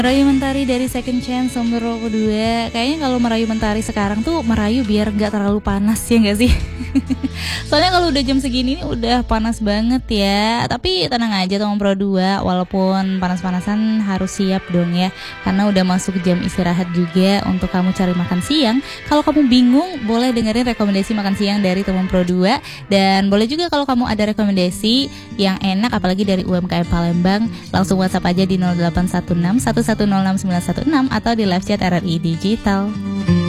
Merayu Mentari dari Second Chance nomor kedua. Kayaknya kalau merayu Mentari sekarang tuh merayu biar gak terlalu panas, ya gak sih? Soalnya kalau udah jam segini nih udah panas banget ya. Tapi tenang aja teman Pro 2, walaupun panas-panasan harus siap dong ya, karena udah masuk jam istirahat juga untuk kamu cari makan siang. Kalau kamu bingung, boleh dengerin rekomendasi makan siang dari teman Pro 2. Dan boleh juga kalau kamu ada rekomendasi yang enak, apalagi dari UMKM Palembang, langsung WhatsApp aja di 0816 1106 916 atau di live chat RRI Digital.